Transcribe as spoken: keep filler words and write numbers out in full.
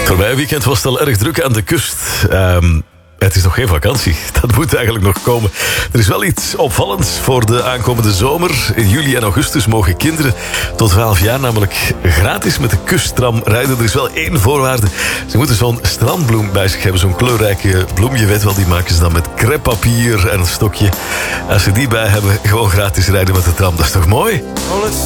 Voor mij weekend was het al erg druk aan de kust. Um, het is nog geen vakantie. Dat moet eigenlijk nog komen. Er is wel iets opvallends voor de aankomende zomer. In juli en augustus mogen kinderen tot twaalf jaar namelijk gratis met de kusttram rijden. Er is wel één voorwaarde. Ze moeten zo'n strandbloem bij zich hebben. Zo'n kleurrijke bloem. Je weet wel, die maken ze dan met crêpepapier en een stokje. Als ze die bij hebben, gewoon gratis rijden met de tram. Dat is toch mooi? Well, it's